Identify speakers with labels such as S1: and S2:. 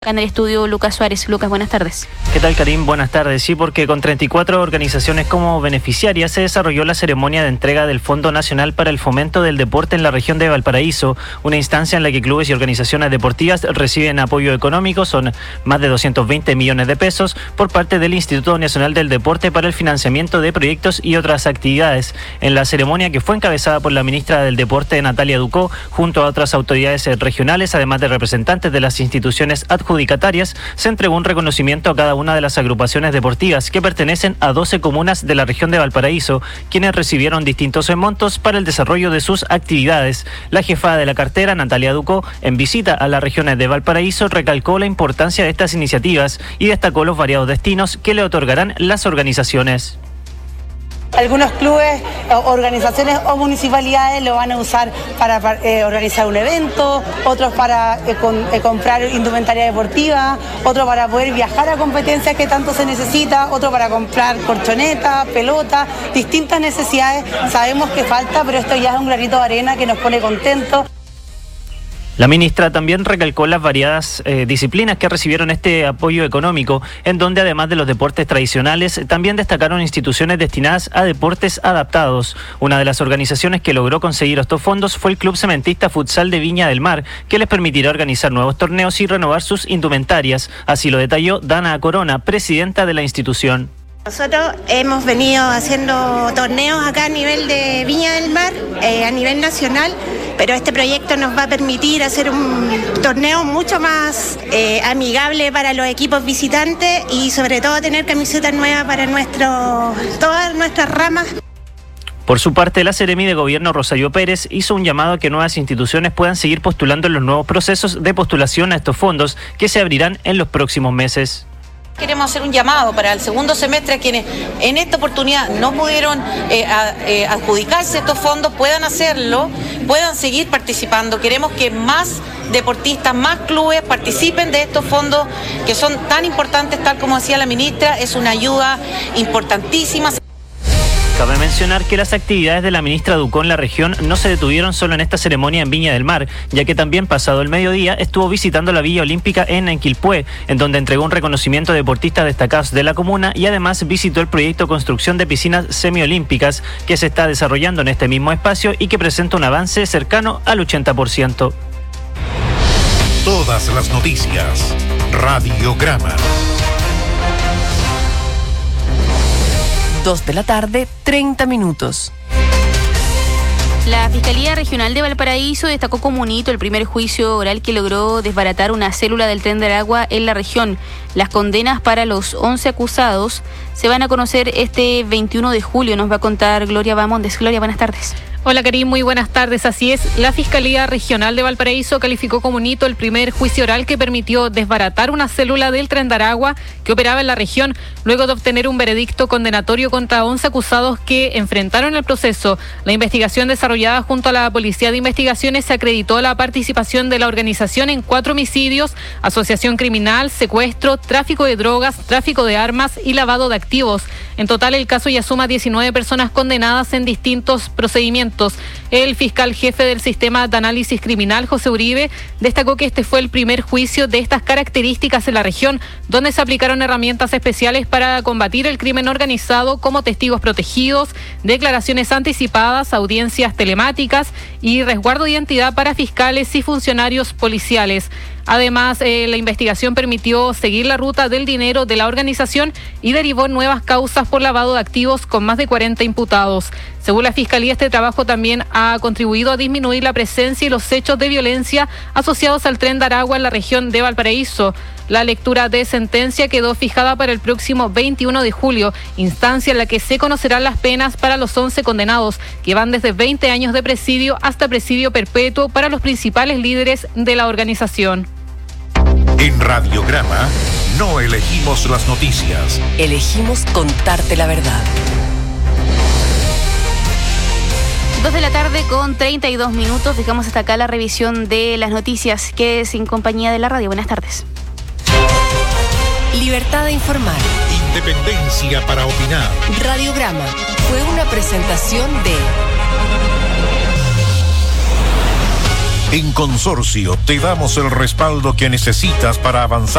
S1: En el estudio Lucas Suárez. Lucas, buenas tardes.
S2: ¿Qué tal, Karim? Buenas tardes. Sí, porque con 34 organizaciones como beneficiarias se desarrolló la ceremonia de entrega del Fondo Nacional para el Fomento del Deporte en la región de Valparaíso, una instancia en la que clubes y organizaciones deportivas reciben apoyo económico, son más de 220 millones de pesos, por parte del Instituto Nacional del Deporte para el financiamiento de proyectos y otras actividades. En la ceremonia, que fue encabezada por la ministra del Deporte, Natalia Ducó, junto a otras autoridades regionales, además de representantes de las instituciones adjudicatarias, se entregó un reconocimiento a cada una de las agrupaciones deportivas que pertenecen a 12 comunas de la región de Valparaíso, quienes recibieron distintos montos para el desarrollo de sus actividades. La jefa de la cartera, Natalia Ducó, en visita a las regiones de Valparaíso, recalcó la importancia de estas iniciativas y destacó los variados destinos que le otorgarán las organizaciones.
S3: Algunos clubes, organizaciones o municipalidades lo van a usar para organizar un evento, otros para comprar indumentaria deportiva, otros para poder viajar a competencias que tanto se necesita, otro para comprar colchoneta, pelota, distintas necesidades. Sabemos que falta, pero esto ya es un granito de arena que nos pone contentos.
S2: La ministra también recalcó las variadas disciplinas que recibieron este apoyo económico, en donde además de los deportes tradicionales, también destacaron instituciones destinadas a deportes adaptados. Una de las organizaciones que logró conseguir estos fondos fue el Club Cementista Futsal de Viña del Mar, que les permitirá organizar nuevos torneos y renovar sus indumentarias. Así lo detalló Dana Corona, presidenta de la institución.
S4: Nosotros hemos venido haciendo torneos acá a nivel de Viña del Mar, a nivel nacional, pero este proyecto nos va a permitir hacer un torneo mucho más amigable para los equipos visitantes y sobre todo tener camisetas nuevas para todas nuestras ramas.
S2: Por su parte, la Seremi de Gobierno, Rosario Pérez, hizo un llamado a que nuevas instituciones puedan seguir postulando en los nuevos procesos de postulación a estos fondos que se abrirán en los próximos meses.
S5: Queremos hacer un llamado para el segundo semestre a quienes en esta oportunidad no pudieron adjudicarse estos fondos, puedan hacerlo, puedan seguir participando. Queremos que más deportistas, más clubes participen de estos fondos que son tan importantes, tal como decía la ministra, es una ayuda importantísima.
S2: Cabe mencionar que las actividades de la ministra Ducó en la región no se detuvieron solo en esta ceremonia en Viña del Mar, ya que también pasado el mediodía estuvo visitando la Villa Olímpica en Enquilpué, en donde entregó un reconocimiento a deportistas destacados de la comuna y además visitó el proyecto Construcción de Piscinas Semiolímpicas que se está desarrollando en este mismo espacio y que presenta un avance cercano al 80%.
S6: Todas las noticias. Radiograma.
S7: 2:30 p.m.
S1: La Fiscalía Regional de Valparaíso destacó como un hito el primer juicio oral que logró desbaratar una célula del Tren de Aragua en la región. Las condenas para los 11 acusados se van a conocer este 21 de julio. Nos va a contar Gloria Bamondes. Gloria, buenas tardes.
S8: Hola, Karim, muy buenas tardes. Así es, la Fiscalía Regional de Valparaíso calificó como un hito el primer juicio oral que permitió desbaratar una célula del Tren de Aragua que operaba en la región, luego de obtener un veredicto condenatorio contra 11 acusados que enfrentaron el proceso. La investigación desarrollada junto a la Policía de Investigaciones se acreditó la participación de la organización en 4 homicidios, asociación criminal, secuestro, tráfico de drogas, tráfico de armas y lavado de activos. En total, el caso ya suma 19 personas condenadas en distintos procedimientos. El fiscal jefe del Sistema de Análisis Criminal, José Uribe, destacó que este fue el primer juicio de estas características en la región, donde se aplicaron herramientas especiales para combatir el crimen organizado, como testigos protegidos, declaraciones anticipadas, audiencias telemáticas y resguardo de identidad para fiscales y funcionarios policiales. Además, la investigación permitió seguir la ruta del dinero de la organización y derivó en nuevas causas por lavado de activos con más de 40 imputados. Según la Fiscalía, este trabajo también ha contribuido a disminuir la presencia y los hechos de violencia asociados al Tren de Aragua en la región de Valparaíso. La lectura de sentencia quedó fijada para el próximo 21 de julio, instancia en la que se conocerán las penas para los 11 condenados, que van desde 20 años de presidio hasta presidio perpetuo para los principales líderes de la organización.
S6: En Radiograma no elegimos las noticias.
S7: Elegimos contarte la verdad.
S1: 2:32 p.m. Dejamos hasta acá la revisión de las noticias. Quédese en compañía de la radio. Buenas tardes.
S7: Libertad de informar.
S6: Independencia para opinar.
S7: Radiograma fue una presentación de
S6: En Consorcio te damos el respaldo que necesitas para avanzar